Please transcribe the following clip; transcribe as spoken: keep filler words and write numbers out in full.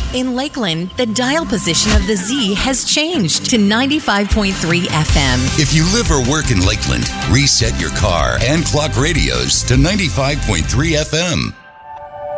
In Lakeland, the dial position of the Z has changed to ninety-five point three F M. If you live or work in Lakeland, reset your car and clock radios to ninety-five point three F M.